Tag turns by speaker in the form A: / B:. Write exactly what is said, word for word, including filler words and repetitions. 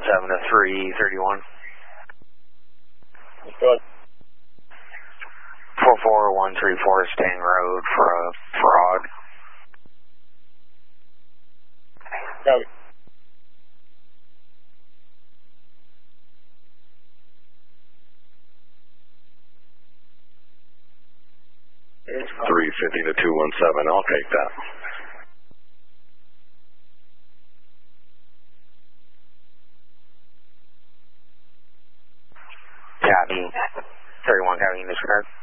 A: seven to three thirty-one.
B: Good.
A: four four one three four Stang Road for a fraud.
B: Copy.
C: three fifty to two one seven, I'll take that.
A: Copy. thirty-one, copy, disregard.